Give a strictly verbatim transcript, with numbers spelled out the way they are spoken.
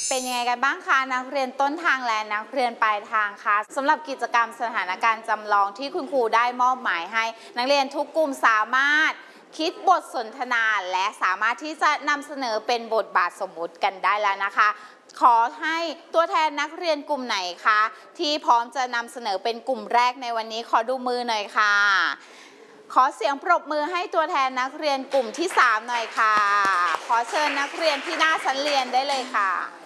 เป็นยังไงกันบ้างคะนักเรียนต้นทางและนักเรียนปลายทางคะสำหรับกิจกรรมสถานการณ์จำลองที่คุณครูได้มอบหมายให้นักเรียนทุกกลุ่มสามารถคิดบทสนทนาและสามารถที่จะนำเสนอเป็นบทบาทสมมุติกันได้แล้วนะคะขอให้ตัวแทนนักเรียนกลุ่มไหนคะที่พร้อมจะนำเสนอเป็นกลุ่มแรกในวันนี้ขอดูมือหน่อยค่ะขอเสียงปรบมือให้ตัวแทนนักเรียนกลุ่มที่สามหน่อยค่ะขอเชิญนักเรียนที่หน้าชั้นเรียนได้เลยค่ะ